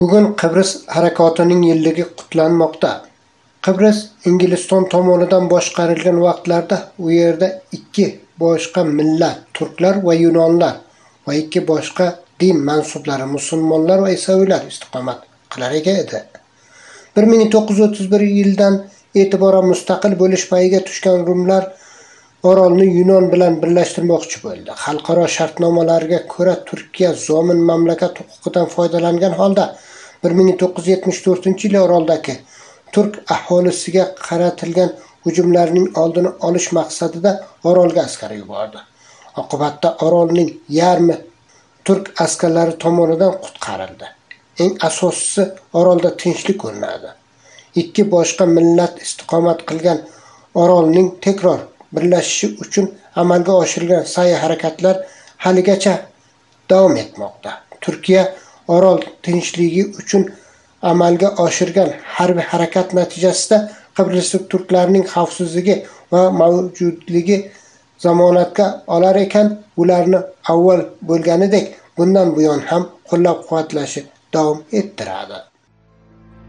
Bugun Qibris harakatining yilligi qutlanmoqda. Qibris Ingliziston tomonidan boshqarilgan vaqtlarda u yerda ikki boshqa millat, turklar va yunonlar va ikki boshqa din mansublari, musulmonlar va isaviylar istiqomat qilar edi. 1931 yildan e'tiboran mustaqil bo'lish payiga tushgan rumlar orolni Yunon bilan birlashtirmoqchi bo'ldi. Xalqaro shartnomalarga ko'ra Turkiya zomin mamlakat huquqidan foydalangan holda 1974-yil oroldagi turk aholisiga qaratilgan hujumlarning oldini olish maqsadida orolga askar yubordi. Oqibatda orolning yarmi turk askarlari tomonidan qutqarildi. Eng asosiysi, orolda tinchlik o'rnadi. Ikki boshqa millat istiqomat qilgan orolning takror birlashishi uchun amalga oshirilgan sa'y-harakatlar haligacha davom etmoqda. Turkiya orol tinchligi uchun amalga oshirgan harbiy harakat natijasida Qibrislik turklarning xavfsizligi va mavjudligi zamonatga olar ekan, ularni avval bo'lganidek bundan buyon ham qo'llab-quvvatlashi davom ettiradi.